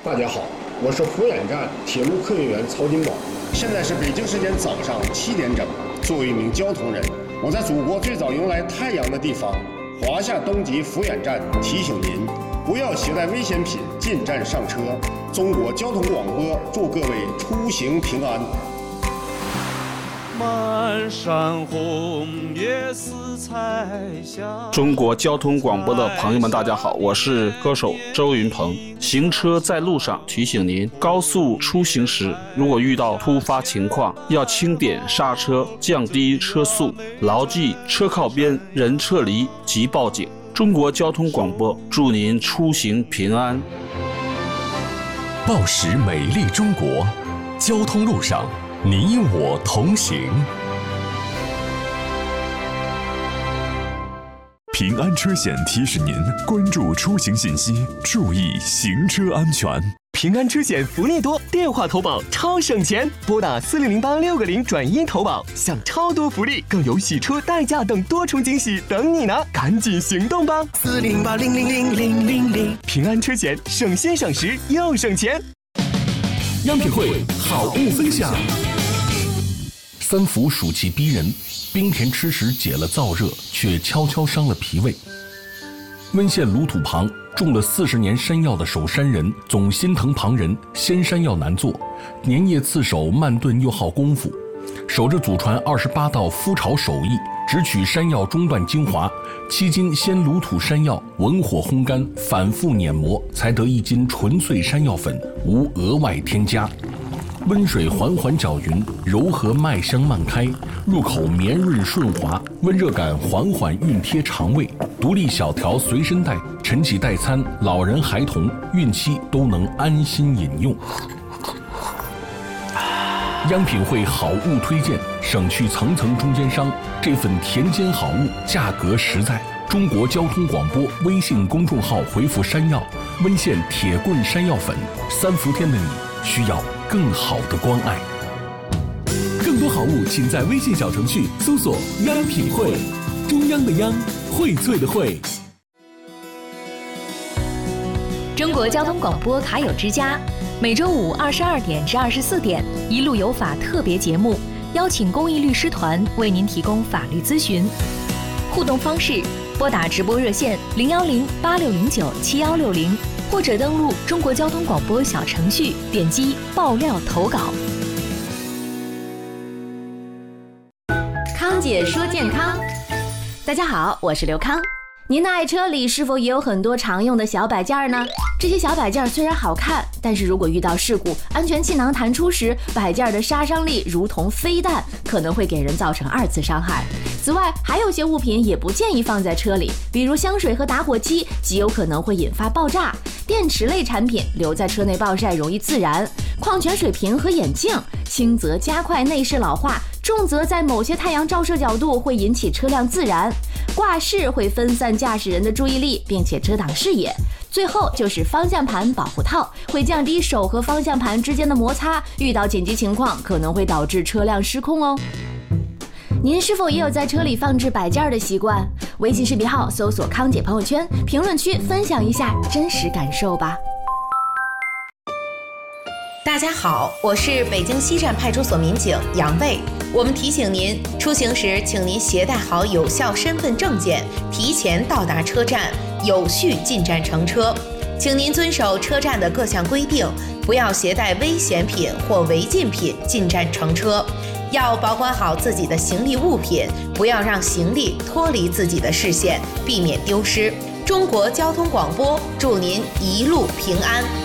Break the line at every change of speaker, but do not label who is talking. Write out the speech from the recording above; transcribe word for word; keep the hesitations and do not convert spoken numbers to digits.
大家好，我是福远站铁路客运员曹金宝。现在是北京时间早上七点整。作为一名交通人，我在祖国最早迎来太阳的地方华夏东极福远站提醒您，不要携带危险品进站上车。中国交通广播祝各位出行平安。
满山红叶似彩霞。
中国交通广播的朋友们，大家好，我是歌手周云鹏。行车在路上，提醒您，高速出行时，如果遇到突发情况，要轻点刹车，降低车速，牢记车靠边，人撤离即报警。中国交通广播祝您出行平安。
报时美丽中国，交通路上你我同行。平安车险提示您关注出行信息，注意行车安全。
平安车险福利多，电话投保超省钱，拨打四零零八六个零转一投保，享超多福利，更有洗车代驾等多重惊喜等你呢！赶紧行动吧！
四零八零零零零零零，
平安车险省心省时又省钱。
央品汇好物分享。三伏暑气逼人，冰甜吃时解了燥热，却悄悄伤了脾胃。温县鲁土旁种了四十年山药的守山人总心疼旁人，鲜山药难做，粘叶刺手慢炖又耗功夫，守着祖传二十八道麸炒手艺，只取山药中段精华，七斤鲜鲁土山药文火烘干，反复碾磨，才得一斤纯粹山药粉，无额外添加。温水缓缓搅匀，柔和麦香漫开，入口绵润顺滑，温热感缓缓熨贴肠胃。独立小条随身带，晨起代餐，老人孩童、孕期都能安心饮用。央品汇好物推荐，省去层层中间商，这份田间好物价格实在。中国交通广播微信公众号回复山药，温县铁棍山药粉，三伏天的你需要更好的关爱。
更多好物请在微信小程序搜索央品汇，中央的央，荟萃的荟。
中国交通广播卡友之家，每周五二十二点至二十四点，一路有法特别节目，邀请公益律师团为您提供法律咨询。互动方式：拨打直播热线零幺零八六零九七幺六零，或者登录中国交通广播小程序，点击爆料投稿。
康姐说健康，大家好，我是刘康。您的爱车里是否也有很多常用的小摆件呢？这些小摆件虽然好看，但是如果遇到事故，安全气囊弹出时，摆件的杀伤力如同飞弹，可能会给人造成二次伤害。此外，还有些物品也不建议放在车里，比如香水和打火机，极有可能会引发爆炸。电池类产品留在车内暴晒容易自燃，矿泉水瓶和眼镜，轻则加快内饰老化，重则在某些太阳照射角度会引起车辆自燃。挂饰会分散驾驶人的注意力，并且遮挡视野。最后就是方向盘保护套，会降低手和方向盘之间的摩擦，遇到紧急情况可能会导致车辆失控哦。您是否也有在车里放置摆件的习惯？微信视频号搜索康姐朋友圈，评论区分享一下真实感受吧。
大家好，我是北京西站派出所民警杨卫。我们提醒您，出行时请您携带好有效身份证件，提前到达车站，有序进站乘车。请您遵守车站的各项规定，不要携带危险品或违禁品进站乘车。要保管好自己的行李物品，不要让行李脱离自己的视线，避免丢失。中国交通广播祝您一路平安。